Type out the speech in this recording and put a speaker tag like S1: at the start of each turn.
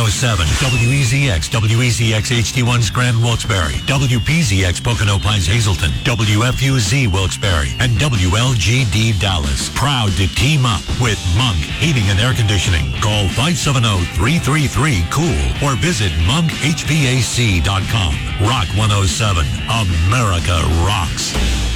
S1: 107, WEZX, WEZX HD1's Grand Wilkes-Barre, WPZX Pocono Pines Hazleton, WFUZ Wilkes-Barre, and WLGD Dallas. Proud to team up with Monk Heating and Air Conditioning. Call 570-333-COOL or visit monkhvac.com. Rock 107, America rocks.